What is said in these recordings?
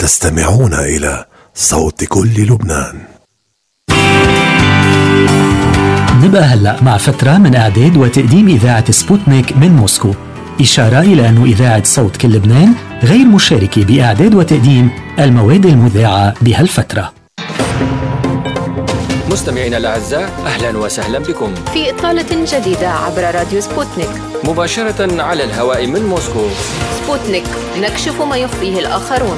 تستمعون إلى صوت كل لبنان. نبقى هلأ مع فترة من إعداد وتقديم إذاعة سبوتنيك من موسكو، إشارة إلى أن إذاعة صوت كل لبنان غير مشاركة بإعداد وتقديم المواد المذاعة بهالفترة. مستمعينا الأعزاء، أهلا وسهلا بكم في إطلالة جديدة عبر راديو سبوتنيك، مباشرة على الهواء من موسكو. سبوتنيك، نكشف ما يخفيه الآخرون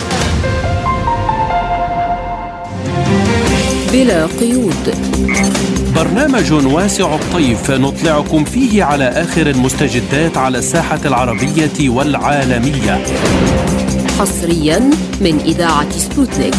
بلا قيود. برنامج واسع الطيف نطلعكم فيه على آخر المستجدات على الساحة العربية والعالمية، حصريا من إذاعة سبوتنيك.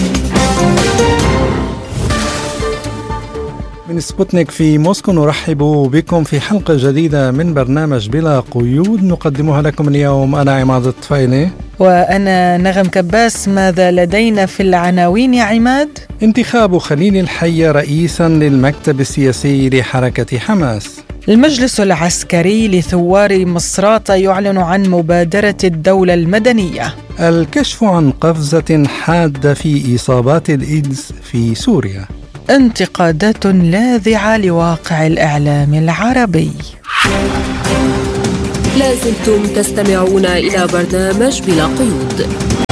من سبوتنيك في موسكو نرحب بكم في حلقة جديدة من برنامج بلا قيود نقدمها لكم اليوم. أنا عماد الطفيلي وأنا نغم كباس. ماذا لدينا في العناوين يا عماد؟ انتخاب خليل الحية رئيسا للمكتب السياسي لحركة حماس. المجلس العسكري لثوار مصراتة يعلن عن مبادرة الدولة المدنية. الكشف عن قفزة حادة في إصابات الإيدز في سوريا. انتقادات لاذعة لواقع الإعلام العربي. لازلتم تستمعون إلى برنامج بلا قيود.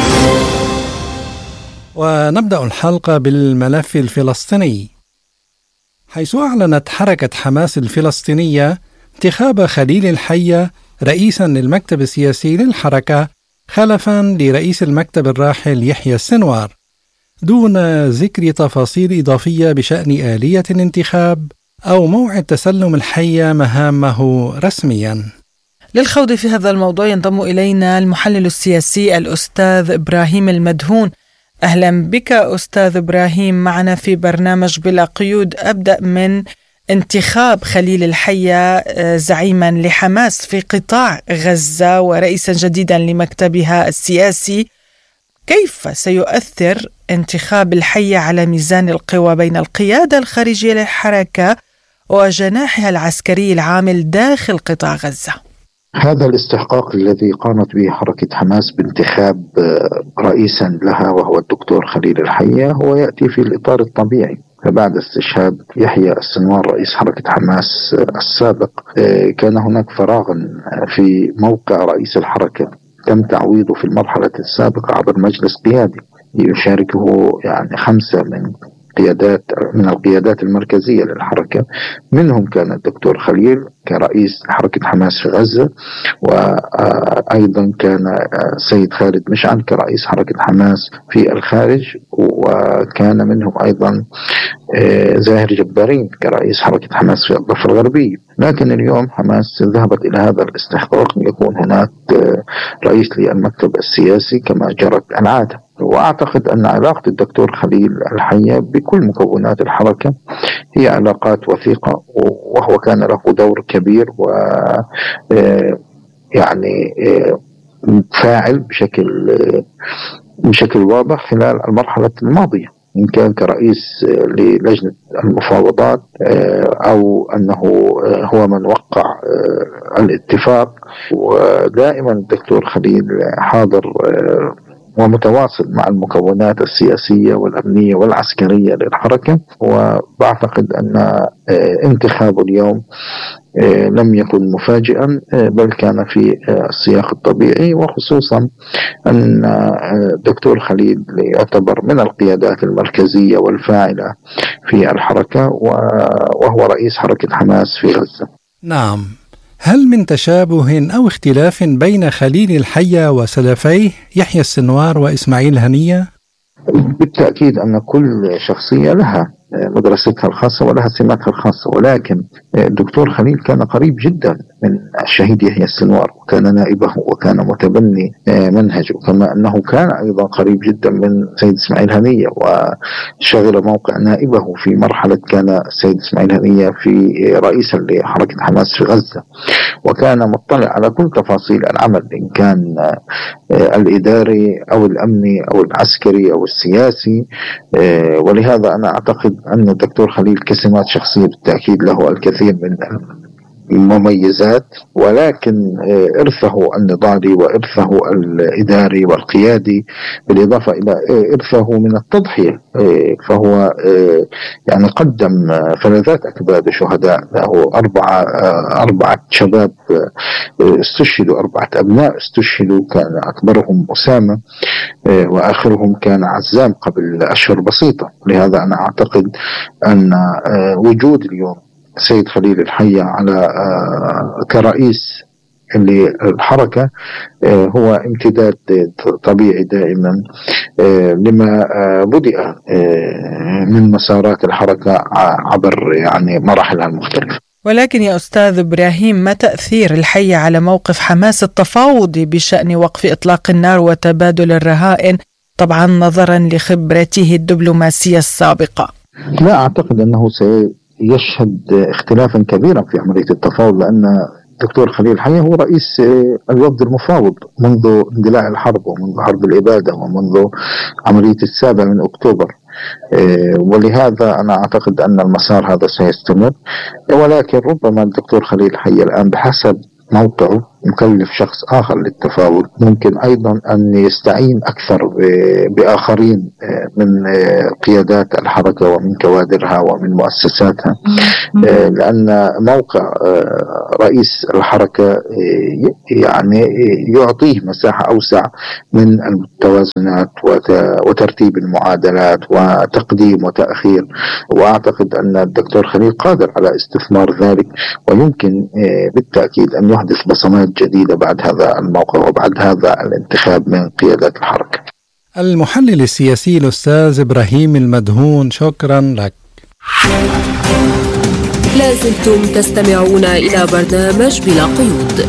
ونبدأ الحلقة بالملف الفلسطيني، حيث أعلنت حركة حماس الفلسطينية انتخاب خليل الحية رئيسا للمكتب السياسي للحركة خلفا لرئيس المكتب الراحل يحيى السنوار، دون ذكر تفاصيل إضافية بشأن آلية الانتخاب أو موعد تسلم الحية مهامه رسميا. للخوض في هذا الموضوع ينضم إلينا المحلل السياسي الأستاذ إبراهيم المدهون. أهلا بك أستاذ إبراهيم معنا في برنامج بلا قيود. أبدأ من انتخاب خليل الحية زعيما لحماس في قطاع غزة ورئيسا جديدا لمكتبها السياسي. كيف سيؤثر انتخاب الحية على ميزان القوى بين القيادة الخارجية للحركة وجناحها العسكري العامل داخل قطاع غزة؟ هذا الاستحقاق الذي قامت به حركة حماس بانتخاب رئيسا لها وهو الدكتور خليل الحية هو يأتي في الإطار الطبيعي. فبعد استشهاد يحيى السنوار رئيس حركة حماس السابق كان هناك فراغ في موقع رئيس الحركة تم تعويضه في المرحلة السابقة عبر مجلس قيادي يشاركه يعني 5 من القيادات المركزية للحركة، منهم كان الدكتور خليل كرئيس حركة حماس في غزة، وأيضا كان سيد خالد مشعل كرئيس حركة حماس في الخارج، وكان منهم أيضا زاهر جبارين كرئيس حركة حماس في الضفة الغربية. لكن اليوم حماس ذهبت إلى هذا الاستحقاق يكون هناك رئيس للمكتب السياسي كما جرت العادة. وأعتقد أن علاقة الدكتور خليل الحية بكل مكونات الحركة هي علاقات وثيقة، وهو كان له دور كبير و يعني فاعل بشكل واضح خلال المرحلة الماضية، إن كان كرئيس للجنة المفاوضات أو أنه هو من وقع الاتفاق. ودائما الدكتور خليل حاضر ومتواصل مع المكونات السياسية والأمنية والعسكرية للحركة، وبعتقد أن انتخابه اليوم لم يكن مفاجئا بل كان في السياق الطبيعي، وخصوصا أن الدكتور خليل يعتبر من القيادات المركزية والفاعلة في الحركة وهو رئيس حركة حماس في غزة. نعم، هل من تشابه أو اختلاف بين خليل الحية وسلفيه يحيى السنوار وإسماعيل هنية؟ بالتأكيد أن كل شخصية لها مدرستها الخاصة ولها سماتها الخاصة، ولكن الدكتور خليل كان قريب جدا من الشهيد يحيى السنوار وكان نائبه وكان متبني منهجه، كما أنه كان أيضا قريب جدا من سيد إسماعيل هنية وشغل موقع نائبه في مرحلة كان السيد إسماعيل هنية في رئيسا لحركة حماس في غزة، وكان مطلع على كل تفاصيل العمل إن كان الإداري أو الأمني أو العسكري أو السياسي. ولهذا أنا أعتقد أن الدكتور خليل كسمات شخصية بالتأكيد له الكثير من مميزات، ولكن إرثه النضالي وإرثه الإداري والقيادي بالإضافة إلى إرثه من التضحية، فهو يعني قدم فلذات أكباد شهداء له. أربعة شباب استشهدوا، 4 أبناء استشهدوا، كان أكبرهم أسامة وآخرهم كان عزام قبل أشهر بسيطة. لهذا أنا أعتقد أن وجود اليوم سيد خليل الحية على كرئيس للحركة هو امتداد طبيعي دائما لما بدأ من مسارات الحركة عبر يعني مراحلها المختلفة. ولكن يا أستاذ إبراهيم، ما تأثير الحية على موقف حماس التفاوضي بشأن وقف إطلاق النار وتبادل الرهائن، طبعا نظرا لخبرته الدبلوماسية السابقة؟ لا أعتقد أنه سيشهد اختلافا كبيرا في عملية التفاوض، لأن الدكتور خليل الحية هو رئيس الوفد المفاوض منذ اندلاع الحرب ومنذ حرب الإبادة ومنذ عملية 7 أكتوبر، ولهذا أنا أعتقد أن المسار هذا سيستمر. ولكن ربما الدكتور خليل الحية الآن بحسب موقعه مكلف شخص آخر للتفاوض، ممكن أيضا أن يستعين أكثر بآخرين من قيادات الحركة ومن كوادرها ومن مؤسساتها، لأن موقع رئيس الحركة يعني يعطيه مساحة أوسع من التوازنات وترتيب المعادلات وتقديم وتأخير، وأعتقد أن الدكتور خليل قادر على استثمار ذلك، ويمكن بالتأكيد أن يحدث بصمات جديدة بعد هذا الموقع وبعد هذا الانتخاب من قيادات الحركة. المحلل السياسي الأستاذ إبراهيم المدهون، شكرا لك. لازلتم تستمعون إلى برنامج بلا قيود.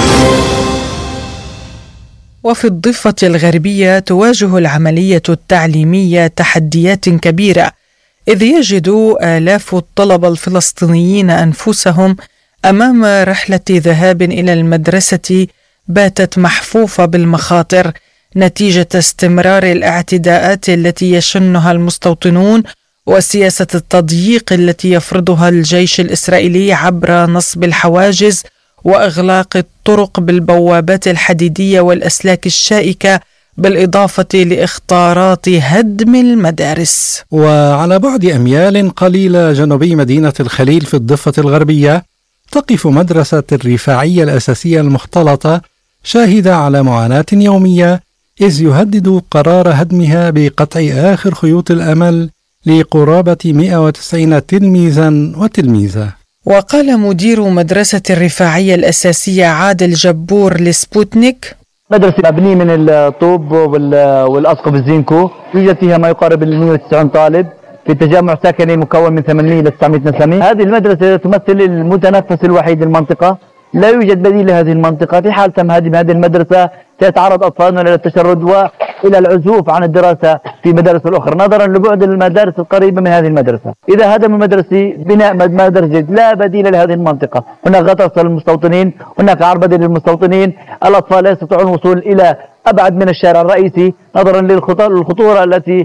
وفي الضفة الغربية تواجه العملية التعليمية تحديات كبيرة، إذ يجد آلاف الطلبة الفلسطينيين أنفسهم أمام رحلة ذهاب إلى المدرسة باتت محفوفة بالمخاطر نتيجة استمرار الاعتداءات التي يشنها المستوطنون وسياسة التضييق التي يفرضها الجيش الإسرائيلي عبر نصب الحواجز وإغلاق الطرق بالبوابات الحديدية والأسلاك الشائكة، بالإضافة لإخطارات هدم المدارس. وعلى بعد أميال قليلة جنوبي مدينة الخليل في الضفة الغربية تقف مدرسة الرفاعية الأساسية المختلطة شاهدة على معاناة يومية، إذ يهدد قرار هدمها بقطع آخر خيوط الأمل لقرابة 190 تلميذا وتلميذة. وقال مدير مدرسة الرفاعية الأساسية عادل جبور لسبوتنيك: مدرسة مبنية من الطوب والأسقف الزينكو، يوجد فيها ما يقارب 190 طالب في تجمع سكني مكون من 800 إلى 900 نسمة. هذه المدرسة تمثل المتنفس الوحيد للمنطقة، لا يوجد بديل لهذه المنطقة. في حال تم هدم هذه المدرسة سيتعرض أطفالنا إلى التشرد وإلى العزوف عن الدراسة في مدارس الأخرى نظرا لبعد المدارس القريبة من هذه المدرسة. إذا هدم المدرسة بناء مدرسة لا بديل لهذه المنطقة، هناك غطرسة للمستوطنين، هناك عربدة للمستوطنين، الأطفال لا يستطيعون الوصول إلى أبعد من الشارع الرئيسي نظرا للخطورة التي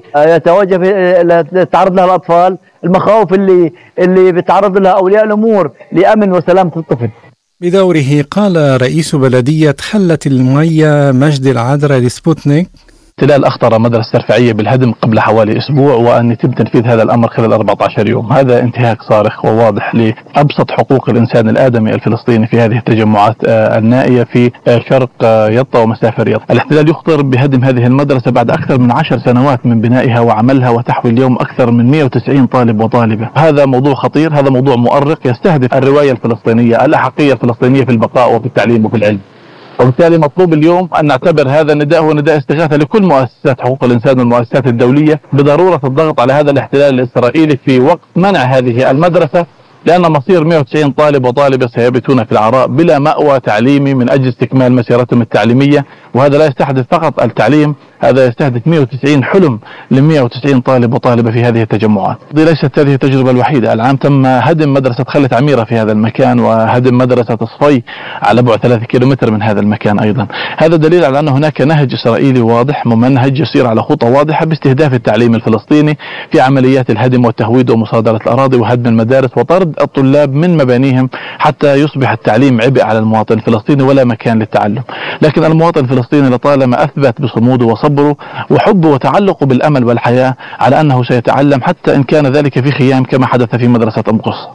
يتعرض لها الأطفال، المخاوف اللي بيتعرض لها أولياء الأمور لأمن وسلامة الطفل. بدوره قال رئيس بلدية خلة المية مجد العذراء لسبوتنيك: تلال أخطر مدرسة رفاعية بالهدم قبل حوالي أسبوع، وأن يتم تنفيذ هذا الأمر خلال 14 يوم. هذا انتهاك صارخ وواضح لأبسط حقوق الإنسان الآدمي الفلسطيني في هذه التجمعات النائية في شرق يطا ومسافر يطا. الاحتلال يخطر بهدم هذه المدرسة بعد أكثر من 10 سنوات من بنائها وعملها، وتحوي اليوم أكثر من 190 طالب وطالبة. هذا موضوع خطير، هذا موضوع مؤرق يستهدف الرواية الفلسطينية، الأحقية الفلسطينية في البقاء وفي التعليم وفي العلم. وبالتالي مطلوب اليوم أن نعتبر هذا النداء هو نداء استغاثة لكل مؤسسات حقوق الإنسان والمؤسسات الدولية بضرورة الضغط على هذا الاحتلال الإسرائيلي في وقت منع هذه المدرسة، لأن مصير 190 طالب وطالبة سيبتون في العراء بلا مأوى تعليمي من أجل استكمال مسيرتهم التعليمية وهذا لا يستهدف فقط التعليم، هذا يستهدف 190 حلم ل 190 طالب وطالبة في هذه التجمعات. ليست هذه التجربة الوحيدة، العام تم هدم مدرسة خلة عميرة في هذا المكان، وهدم مدرسة صفي على بعد 3 كيلومتر من هذا المكان أيضا. هذا دليل على أن هناك نهج إسرائيلي واضح ممنهج يسير على خطى واضحة باستهداف التعليم الفلسطيني في عمليات الهدم والتهويد ومصادرة الأراضي وهدم المدارس وطرد الطلاب من مبانيهم حتى يصبح التعليم عبء على المواطن الفلسطيني ولا مكان للتعلم. لكن المواطن الفلسطيني لطالما أثبت بصموده وصبره وحبه وتعلقه بالأمل والحياة على أنه سيتعلم حتى إن كان ذلك في خيام كما حدث في مدرسة أم قص.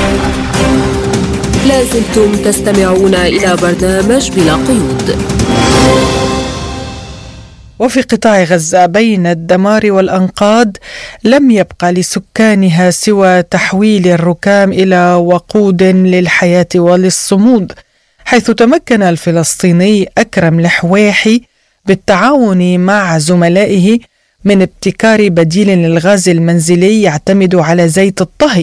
لازلتم تستمعون إلى برنامج بلا قيود. وفي قطاع غزة بين الدمار والأنقاض لم يبقى لسكانها سوى تحويل الركام إلى وقود للحياة وللصمود، حيث تمكن الفلسطيني أكرم الحويحي بالتعاون مع زملائه من ابتكار بديل للغاز المنزلي يعتمد على زيت الطهي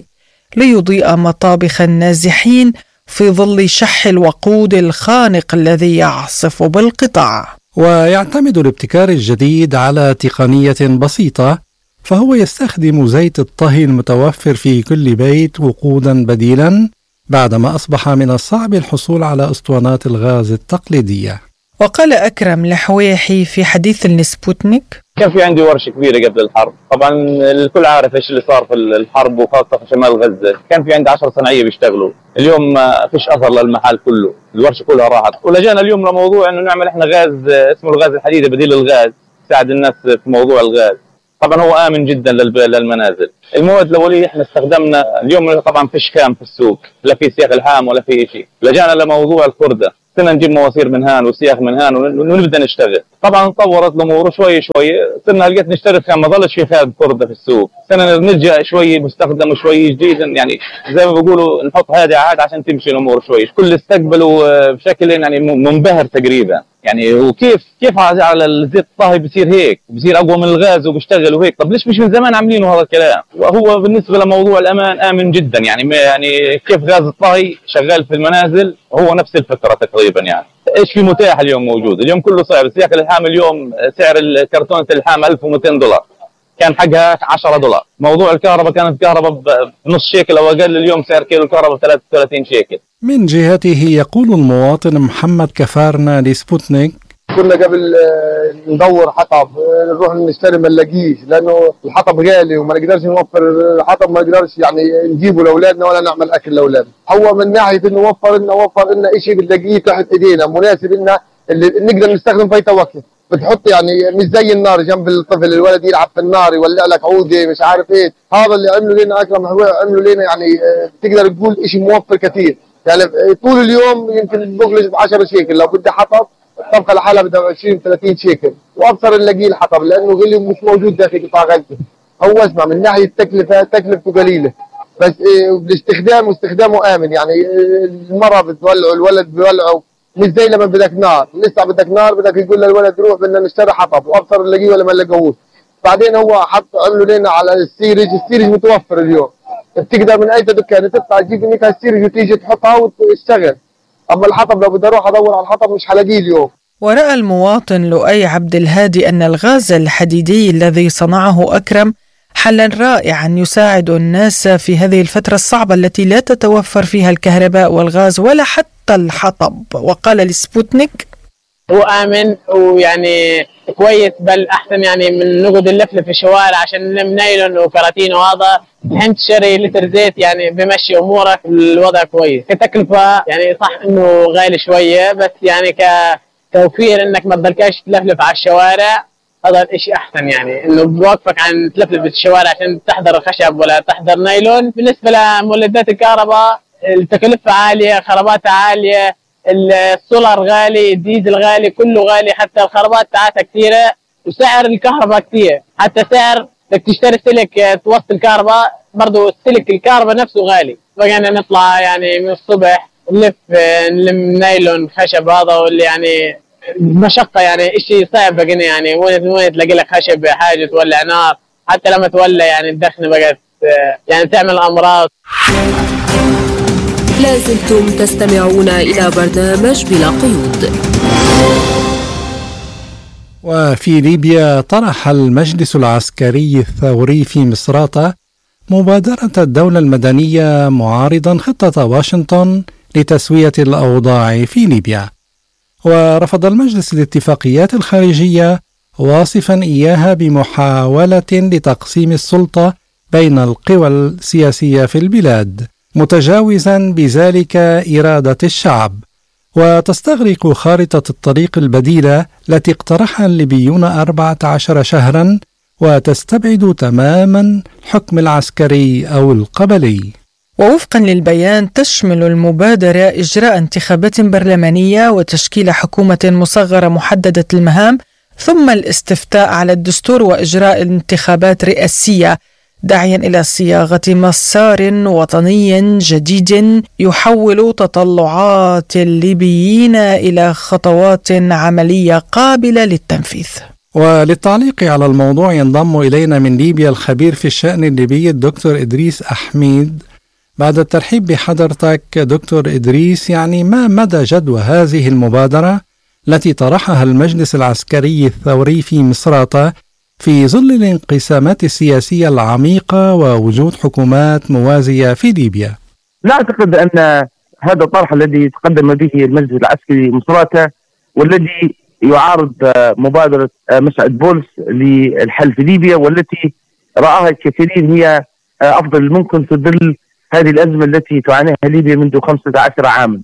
ليضيء مطابخ النازحين في ظل شح الوقود الخانق الذي يعصف بالقطاع. ويعتمد الابتكار الجديد على تقنية بسيطة، فهو يستخدم زيت الطهي المتوفر في كل بيت وقودا بديلا بعدما أصبح من الصعب الحصول على أسطوانات الغاز التقليدية. وقال أكرم الحويحي في حديث لسبوتنيك: كان في عندي ورشة كبيرة قبل الحرب، طبعا الكل عارف ايش اللي صار في الحرب وخاصة في شمال غزة. كان في عندي 10 صناعية بيشتغلوا، اليوم ما فيش أثر للمحل كله، الورشة كلها راحت. ولجانا اليوم لموضوع انه نعمل احنا غاز اسمه الغاز الحديدي بديل الغاز، يساعد الناس في موضوع الغاز. طبعا هو آمن جدا للمنازل. المواد الأولية احنا استخدمنا اليوم، طبعا فيش خام في السوق، لا في سياخ الحام ولا في شيء. لجانا لموضوع الخردة، صرنا نجيب مواسير من هان وسياخ من هان ونبدا نشتغل. طبعا تطورت الامور شوي شوي، صرنا لقيت نشتري خام، ما ظلش في خام خردة في السوق، صرنا نرجع شوي مستخدم وشوي جديد، يعني زي ما بيقولوا نحط هذه عاد عشان تمشي الامور شوي. كل استقبلوا بشكل يعني منبهر تقريبا، يعني وكيف على الزيت الطهي بصير هيك، بصير اقوى من الغاز وبيشتغل وهيك. طب ليش مش من زمان عاملينه هذا الكلام؟ وهو بالنسبه لموضوع الامان امن جدا، يعني كيف غاز الطهي شغال في المنازل هو نفس الفكره تقريبا. يعني ايش في متاح اليوم موجود؟ اليوم كله صعب. سياق اللحام اليوم سعر الكرتونه اللحام $1200، كان حقها $10. موضوع الكهرباء كانت كهرباء بنص شيكل او اقل، اليوم سعر كيلو الكهرباء 33 شيكل. من جهته يقول المواطن محمد كفارنا لسبوتنيك: كنا قبل ندور حطب نروح نشتري ما نلاقيش، لانه الحطب غالي وما نقدرش نوفر الحطب، ما نقدرش يعني نجيبه لاولادنا ولا نعمل اكل لاولادنا. هو من ناحيه انه وفر لنا شيء بنلاقيه تحت ايدينا مناسب لنا اللي نقدر نستخدم فيه توكل. بتحط يعني مش زي النار جنب الطفل، الولد يلعب في النار يولع لك عوده مش عارف ايه. هذا اللي عملوا لنا اكرم عملوا لنا، يعني تقدر تقول شيء موفر كثير. يعني طول اليوم يمكن بغلش ب10 شيكل، لو بدي حطب الطبخه لحالها بدها 20-30 شيكل، وابصر نلاقيه الحطب لانه غلي ومش موجود داخل قطاع غزه. هو اسمع من ناحيه التكلفه تكلفته قليله، بس بالاستخدام واستخدامه امن. يعني المراه بتولعه، الولد بيولعه، مش زي لما بدك نار، لسه بدك نار بدك يقول للولد روح بدنا نشتري حطب، وابصر نلاقيه ولا ما نلاقوهوش. بعدين هو عملوا لنا على السيرج متوفر اليوم، بتقدر من اي دكان تطلع تجيب منك السيرج وتيجي تحطها وتشتغل. اما الحطب لو بدي اروح ادور على الحطب مش حلاقيه اليوم. ورأى المواطن لؤي عبد الهادي أن الغاز الحديدي الذي صنعه أكرم حلا رائعا يساعد الناس في هذه الفترة الصعبة التي لا تتوفر فيها الكهرباء والغاز ولا حتى الحطب. وقال لسبوتنيك: هو آمن ويعني كويس، بل أحسن يعني من نقعد نلفلف في الشوارع عشان نلم نايلون وكراتين، وهذا الحين تشتري لتر زيت يعني بمشي أمورك، الوضع كويس. كتكلفة يعني صح إنه غالي شوية، بس يعني كتوفير إنك ما تضلكش تلفلف على الشوارع، هذا الشيء أحسن. يعني إنه بوقفك عن تلفلف في الشوارع عشان تحضر خشب ولا تحضر نايلون. بالنسبة لمولدات الكهرباء التكلفة عالية، خراباتها عالية، السولار غالي، الديزل غالي، كله غالي، حتى الخرابات تاعتها كثيرة، وسعر الكهرباء كثير، حتى سعر بدك تشتري سلك توصل الكهرباء برضو سلك الكهرباء نفسه غالي. بقينا نطلع يعني من الصبح نلم نايلون خشب، هذا واللي يعني مشقة، يعني اشي صعب. بقينا يعني وين تلاقي لك خشب حاجة تولع نار، حتى لما تولع يعني الدخنة بقت يعني تعمل أمراض. لازلتم تستمعون إلى برنامج بلا قيود. وفي ليبيا طرح المجلس العسكري الثوري في مصراتة مبادرة الدولة المدنية معارضا خطة واشنطن لتسوية الأوضاع في ليبيا، ورفض المجلس الاتفاقيات الخارجية واصفا إياها بمحاولة لتقسيم السلطة بين القوى السياسية في البلاد، متجاوزا بذلك إرادة الشعب، وتستغرق خارطة الطريق البديلة التي اقترحها الليبيون 14 شهرا وتستبعد تماما الحكم العسكري أو القبلي. ووفقا للبيان تشمل المبادرة إجراء انتخابات برلمانية وتشكيل حكومة مصغرة محددة المهام، ثم الاستفتاء على الدستور وإجراء انتخابات رئاسية، داعيا إلى صياغة مسار وطني جديد يحول تطلعات الليبيين إلى خطوات عملية قابلة للتنفيذ. وللتعليق على الموضوع ينضم إلينا من ليبيا الخبير في الشأن الليبي الدكتور إدريس أحميد. بعد الترحيب بحضرتك دكتور إدريس، يعني ما مدى جدوى هذه المبادرة التي طرحها المجلس العسكري الثوري في مصراتة في ظل الانقسامات السياسية العميقة ووجود حكومات موازية في ليبيا؟ لا أعتقد أن هذا الطرح الذي تقدم به المجلس العسكري مصراتة والذي يعارض مبادرة مسعد بولس للحل في ليبيا، والتي رآها الكثيرين هي أفضل الممكن في ظل هذه الأزمة التي تعانيها ليبيا منذ 15 عاما.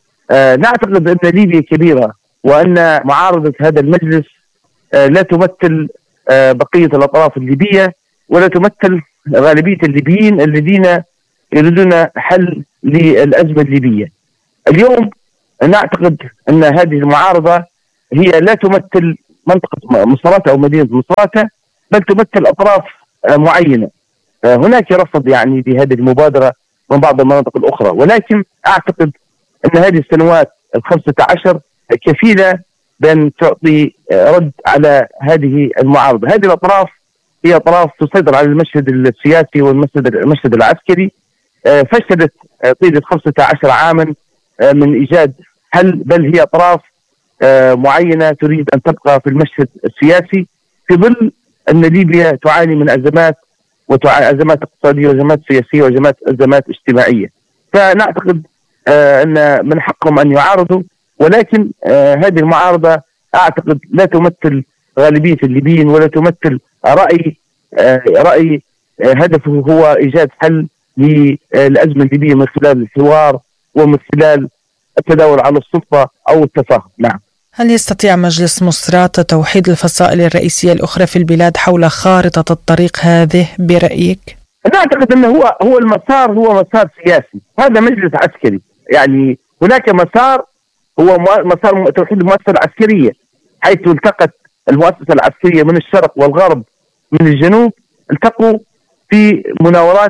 نعتقد أن ليبيا كبيرة، وأن معارضة هذا المجلس لا تمثل بقية الأطراف الليبية ولا تمثل غالبية الليبيين الذين يريدون حل للأزمة الليبية. اليوم نعتقد أن هذه المعارضة هي لا تمثل منطقة مصراتة أو مدينة مصراتة، بل تمثل أطراف معينة. هناك رفض يعني بهذه المبادرة من بعض المناطق الأخرى، ولكن أعتقد أن هذه السنوات 15 كفيلة بأن تعطي رد على هذه المعارضة. هذه الأطراف هي أطراف تسيطر على المشهد السياسي والمشهد العسكري، فشلت طيلة 15 عاما من إيجاد حل، بل هي أطراف معينة تريد أن تبقى في المشهد السياسي في ظل أن ليبيا تعاني من أزمات أزمات اقتصادية وأزمات سياسية وأزمات اجتماعية. فنعتقد أن من حقهم أن يعارضوا، ولكن هذه المعارضة أعتقد لا تمثل غالبية الليبيين ولا تمثل رأي هدفه هو إيجاد حل للأزمة الليبية من خلال الحوار ومن خلال التداول على السلطة أو التفاهم. نعم. هل يستطيع مجلس مصراتة توحيد الفصائل الرئيسية الأخرى في البلاد حول خارطة الطريق هذه برأيك؟ أنا أعتقد أنه هو المسار هو مسار سياسي، هذا مجلس عسكري. يعني هناك مسار هو مسار توحيد المؤسسة العسكرية، حيث التقت المؤسسة العسكرية من الشرق والغرب من الجنوب، التقوا في مناورات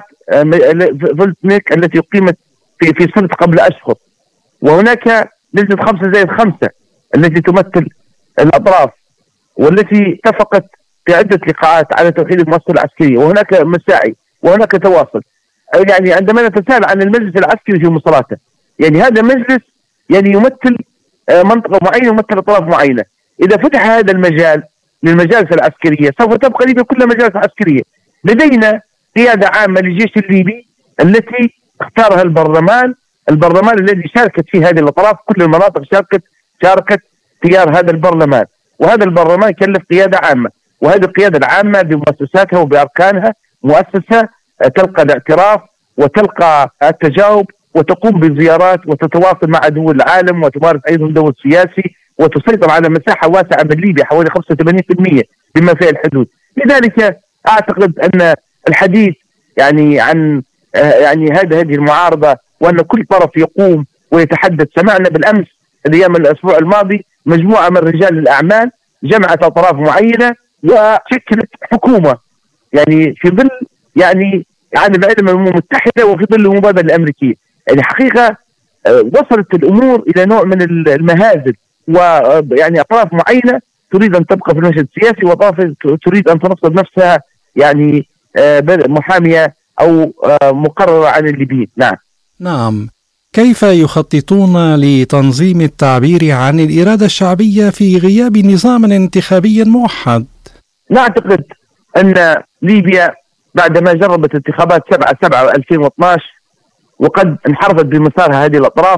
فولتنيك التي أقيمت في سنة قبل أشهر، وهناك لجنة 5+5 التي تمثل الأطراف والتي اتفقت في عدة لقاءات على توحيد المؤسسة العسكرية، وهناك مساعي وهناك تواصل. يعني عندما نتساءل عن المجلس العسكري في مصراتة، يعني هذا مجلس يعني يمثل منطقة معينة، يمثل أطراف معينة. إذا فتح هذا المجال للمجالس العسكرية سوف تبقى ليبيا كلها مجالس عسكرية. لدينا قيادة عامة للجيش الليبي التي اختارها البرلمان الذي شاركت فيه هذه الأطراف، كل المناطق شاركت اختيار هذا البرلمان، وهذا البرلمان كلف قيادة عامة، وهذه القيادة العامة بمؤسساتها وبأركانها مؤسسة تلقى الاعتراف وتلقى التجاوب وتقوم بزيارات وتتواصل مع دول العالم وتمارس أيضا دور سياسي وتسيطر على مساحة واسعة من ليبيا حوالي 85% بما فيه الحدود. لذلك أعتقد أن الحديث يعني عن يعني هذه المعارضة وأن كل طرف يقوم ويتحدث. سمعنا بالأمس الأيام الأسبوع الماضي مجموعة من رجال الأعمال جمعت أطراف معينة وشكلت حكومة يعني في ظل يعني عن العلم الأمم المتحدة وفي ظل المبادرة الأمريكية. يعني حقيقة وصلت الأمور إلى نوع من المهازل، ويعني أطراف معينة تريد أن تبقى في المشهد السياسي وأطراف تريد أن تنصب نفسها يعني محامية أو مقررة عن الليبيين. نعم. كيف يخططون لتنظيم التعبير عن الإرادة الشعبية في غياب نظام انتخابي موحد؟ نعتقد أن ليبيا بعدما جربت انتخابات 7/7/2012 وقد انحرفت بمسارها هذه الأطراف،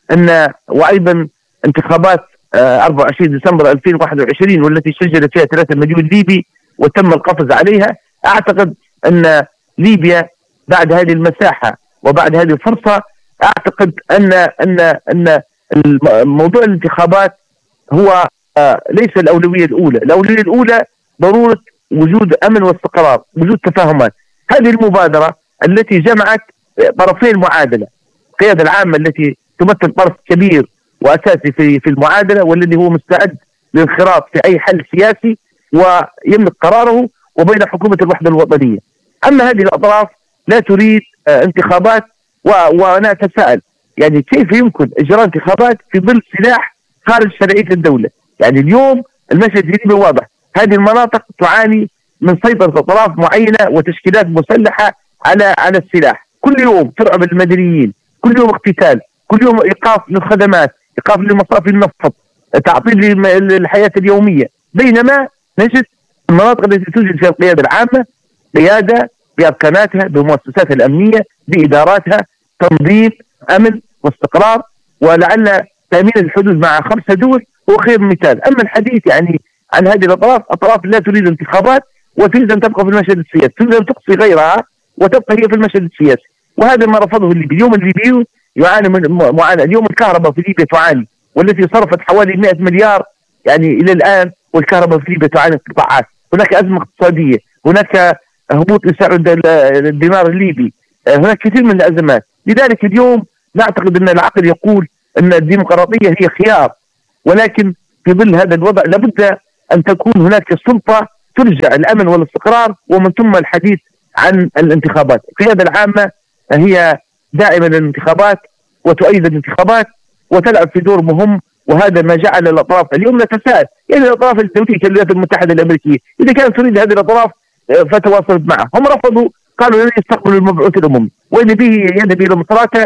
وأيضا انتخابات 24 ديسمبر 2021 والتي سجل فيها 3 مليون ليبي وتم القفز عليها. أعتقد أن ليبيا بعد هذه المساحة وبعد هذه الفرصة، أعتقد أن موضوع الانتخابات هو ليس الأولوية الأولى. الأولوية الأولى ضرورة وجود أمن واستقرار، وجود تفاهمات. هذه المبادرة التي جمعت طرفي المعادلة، القيادة العامة التي تمثل طرف كبير وأساسي في المعادلة والذي هو مستعد للانخراط في أي حل سياسي ويملك قراره، وبين حكومة الوحدة الوطنية. أما هذه الأطراف لا تريد انتخابات، وأنا أتساءل يعني كيف يمكن إجراء انتخابات في ظل سلاح خارج شرعية الدولة؟ يعني اليوم المشهد الليبي واضح، هذه المناطق تعاني من سيطرة أطراف معينة وتشكيلات مسلحة على السلاح. كل يوم ترعب المدنيين، كل يوم اقتتال، كل يوم إيقاف للخدمات، إيقاف لمصافي النفط، تعطيل للحياة اليومية. بينما نجد المناطق التي توجد فيها القيادة العامة قيادة بأركاناتها، بمؤسساتها الأمنية، بإداراتها، تنظيم، أمن واستقرار، ولعل تأمين الحدود مع 5 دول هو خير مثال. أما الحديث يعني عن هذه الأطراف، أطراف لا تريد انتخابات وتريد أن تبقى في المشهد السياسي، تريد أن تقصي غيرها وتبقى هي في المشهد السياسي، وهذا ما رفضه الليبي. اليوم الليبيون يعاني من معاناة. اليوم الكهرباء في ليبيا تعاني، والتي صرفت حوالي 100 مليار يعني إلى الآن، والكهرباء في ليبيا تعاني قطاعات. هناك أزمة اقتصادية، هناك هبوط لسعر الدينار الليبي، هناك كثير من الأزمات. لذلك اليوم نعتقد أن العقل يقول أن الديمقراطية هي خيار، ولكن في ظل هذا الوضع لابد أن تكون هناك سلطة ترجع الأمن والاستقرار، ومن ثم الحديث عن الانتخابات. القيادة العامة هي دائما الانتخابات وتؤيد الانتخابات وتلعب في دور مهم، وهذا ما جعل الأطراف اليوم نتساءل. يعني الأطراف الدولية كالولايات المتحدة الأمريكية إذا كانت تريد هذه الأطراف فتواصلت معه، هم رفضوا، قالوا لن يستقبلوا المبعوث الأممي، وإن به يذهب إلى مصراته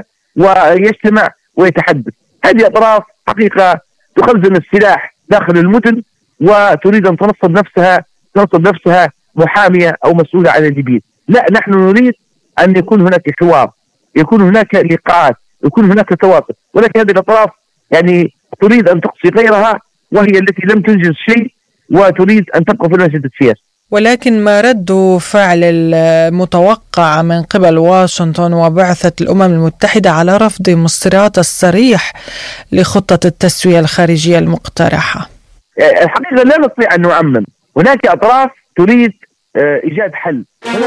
ويجتمع ويتحدث. هذه أطراف حقيقة تخزن السلاح داخل المدن وتريد أن تنصب نفسها محامية أو مسؤولة عن الليبيين. لا، نحن نريد أن يكون هناك حوار، يكون هناك لقاءات، يكون هناك تواصل، ولكن هذه الأطراف يعني تريد أن تقصي غيرها، وهي التي لم تنجز شيء وتريد أن تبقى في المشهد السياسي. ولكن ما رد فعل المتوقع من قبل واشنطن وبعثة الأمم المتحدة على رفض مصرات الصريح لخطة التسوية الخارجية المقترحة؟ الحقيقة لا نستطيع أن نعمم، هناك أطراف تريد إيجاد حل.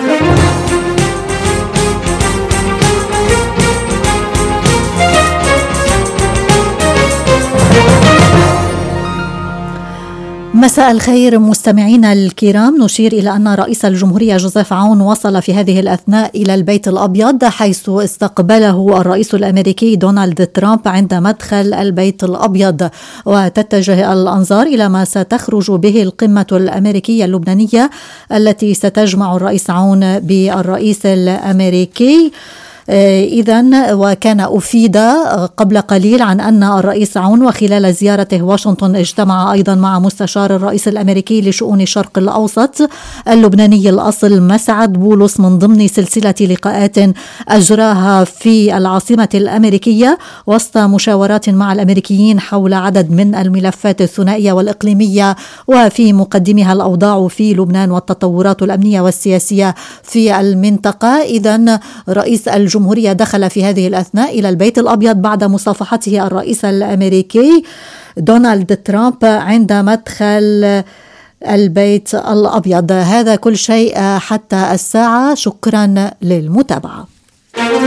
مساء الخير مستمعينا الكرام. نشير إلى أن رئيس الجمهورية جوزيف عون وصل في هذه الأثناء إلى البيت الأبيض، حيث استقبله الرئيس الأمريكي دونالد ترامب عند مدخل البيت الأبيض. وتتجه الأنظار إلى ما ستخرج به القمة الأمريكية اللبنانية التي ستجمع الرئيس عون بالرئيس الأمريكي. إذن وكان أفيد قبل قليل عن أن الرئيس عون وخلال زيارته واشنطن اجتمع أيضا مع مستشار الرئيس الأمريكي لشؤون الشرق الأوسط اللبناني الأصل مسعد بولس من ضمن سلسلة لقاءات أجراها في العاصمة الأمريكية وسط مشاورات مع الأمريكيين حول عدد من الملفات الثنائية والإقليمية، وفي مقدمها الأوضاع في لبنان والتطورات الأمنية والسياسية في المنطقة. إذن رئيس الجمهورية دخل في هذه الأثناء إلى البيت الأبيض بعد مصافحته الرئيس الأمريكي دونالد ترامب عند مدخل البيت الأبيض. هذا كل شيء حتى الساعة. شكرا للمتابعة.